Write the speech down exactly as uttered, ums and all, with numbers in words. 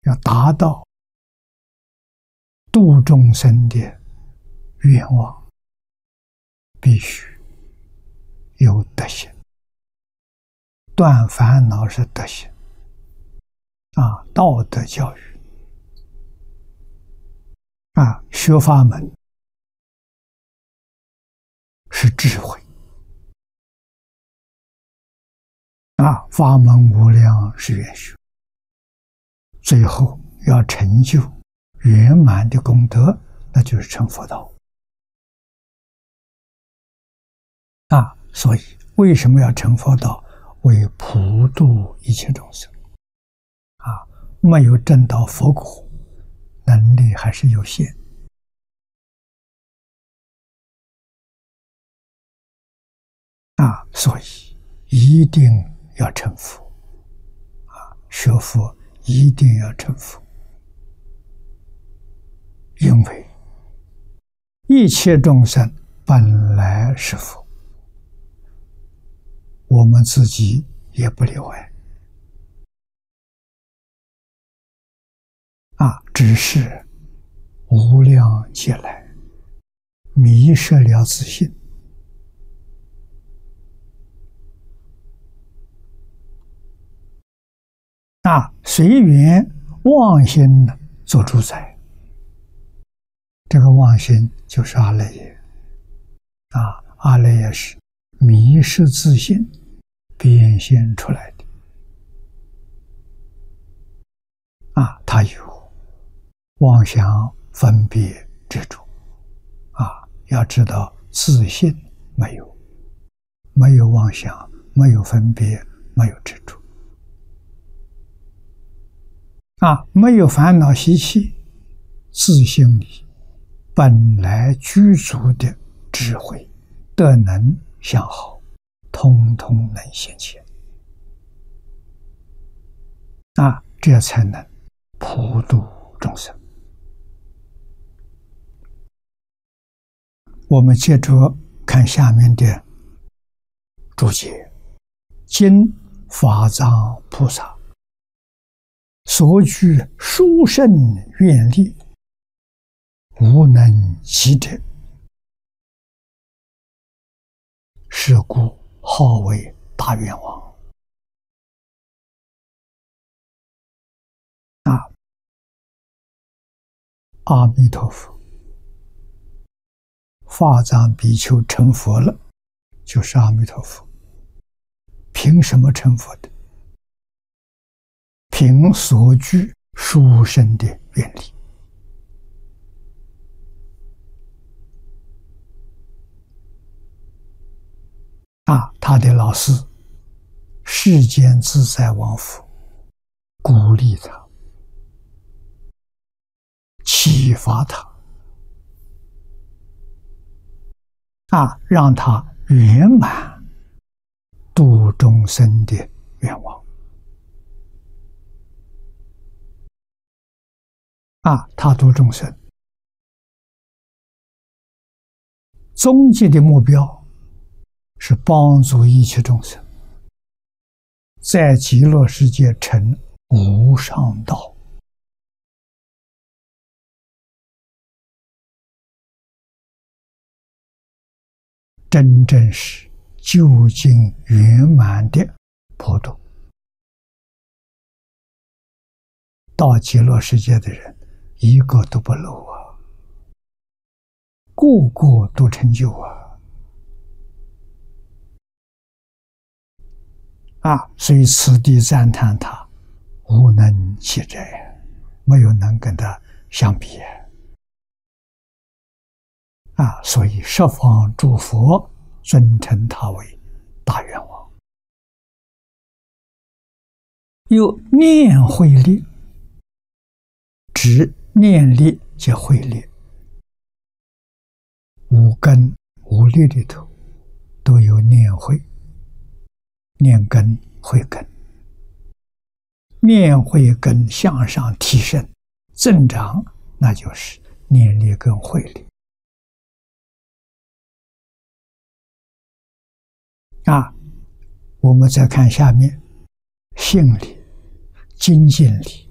要达到度众生的愿望，必须有德行。断烦恼是德行啊，道德教育啊，学法门是智慧啊，法门无量是圆学，最后要成就圆满的功德，那就是成佛道啊。所以为什么要成佛道？为普度一切众生啊，没有证到佛果，能力还是有限啊，所以一定要成佛啊，学佛一定要成佛，因为一切众生本来是佛，我们自己也不例外啊，只是无量劫来迷失了自信啊，随缘妄心做主宰，这个妄心就是阿赖耶啊，阿赖耶是迷失自信变现出来的啊，它有妄想分别执着啊，要知道自信没有，没有妄想，没有分别，没有执着啊，没有烦恼习气，自性里本来具足的智慧、德能、相好，通通能现前啊，这才能普度众生。我们接着看下面的注解：今法藏菩萨所具殊胜愿力，无能及者，是故号为大愿王啊！阿弥陀佛，法藏比丘成佛了，就是阿弥陀佛。凭什么成佛的？凭所具殊胜的愿力啊！他的老师世间自在王佛鼓励他，启发他啊，让他圆满度众生的愿望啊！他度众生终极的目标是帮助一切众生在极乐世界成无上道真正是究竟圆满的普度。到极乐世界的人一个都不漏啊，个个都成就啊啊！所以此地赞叹他无能及者，没有能跟他相比啊！所以十方诸佛尊称他为大愿王。有念慧力，指念力及慧力，五根五力里头都有念慧、念根、慧根。念慧根向上提升增长，那就是念力跟慧力啊。我们再看下面，信力、精进力、